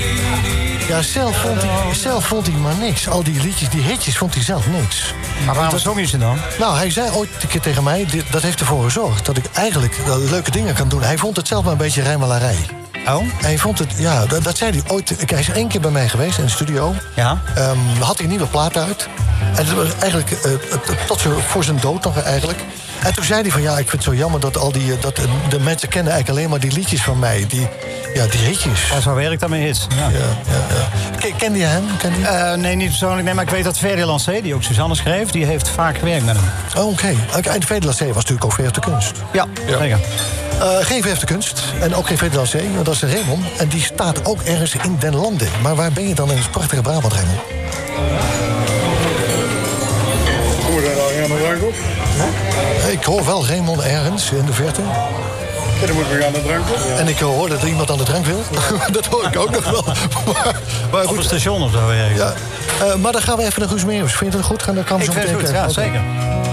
Ja, zelf vond hij maar niks. Al die liedjes, die hitjes, vond hij zelf niks. Maar waarom zong je ze dan? Nou, hij zei ooit een keer tegen mij... dat heeft ervoor gezorgd dat ik eigenlijk leuke dingen kan doen. Hij vond het zelf maar een beetje rijmelarij. Oh? Hij vond het, ja, dat zei hij ooit. Hij is 1 keer bij mij geweest in de studio. Ja. Had hij een nieuwe plaat uit. En het was eigenlijk voor zijn dood nog eigenlijk. En toen zei hij van, ja, ik vind het zo jammer dat de mensen kennen eigenlijk alleen maar die liedjes van mij. Die hitjes. Ja, zo werkt dat met hits. Ja. Kende je hem? Nee, niet persoonlijk. Nee, maar ik weet dat Ferry Lancé, die ook Suzanne schreef, die heeft vaak gewerkt met hem. Oh, oké. En Ferry Lancé was natuurlijk ook VF de Kunst. Ja, zeker. Geen VF de Kunst en ook geen Ferry Lancé, dat is Raymond. En die staat ook ergens in den landen. Maar waar ben je dan in het prachtige Brabant, Raymond? Hoor je daar al aan de drank op? Ik hoor wel Raymond ergens in de verte. Ja, dan moeten we aan de drank op. Ja. En ik hoor dat er iemand aan de drank wil. Dat hoor ik ook nog wel. Maar goed. Op het station of zo. Ja. Maar dan gaan we even naar Guus Meeuwis. Vind je dat goed? Dan kan ik vind het goed, ja, zeker.